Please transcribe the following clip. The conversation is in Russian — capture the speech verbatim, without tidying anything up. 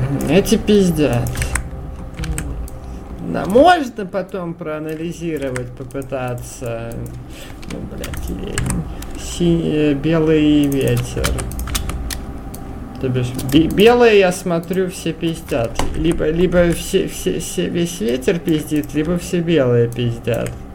Эти пиздят. Да, можно потом проанализировать, попытаться. Ну, блядь, лень. Си... Белый ветер. То бишь, белые, я смотрю, все пиздят. Либо, либо все, все, все, весь ветер пиздит, либо все белые пиздят.